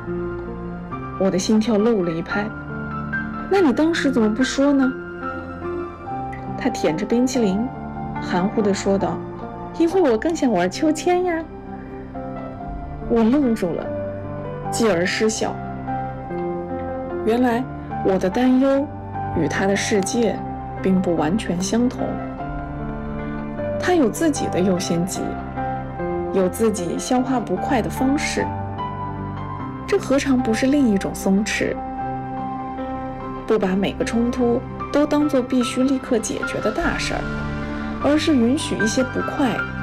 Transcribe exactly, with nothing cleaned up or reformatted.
我的心跳漏了一拍。那你当时怎么不说呢？他舔着冰淇淋，含糊地说道：因为我更想玩秋千呀。我愣住了，继而失笑。原来我的担忧与他的世界并不完全相同。他有自己的优先级，有自己消化不快的方式，这何尝不是另一种松弛？不把每个冲突都当作必须立刻解决的大事儿，而是允许一些不快